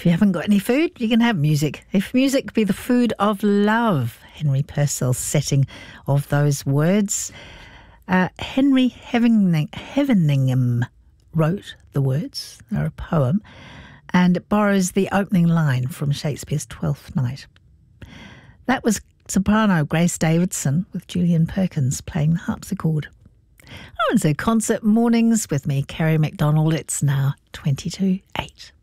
If you haven't got any food, you can have music. If music be the food of love, Henry Purcell's setting of those words. Henry Heveningham wrote the words. They're a poem, and it borrows the opening line from Shakespeare's Twelfth Night. That was soprano Grace Davidson with Julian Perkins playing the harpsichord. Oh, and so concert mornings with me, Kerry McDonald. It's now 8:22.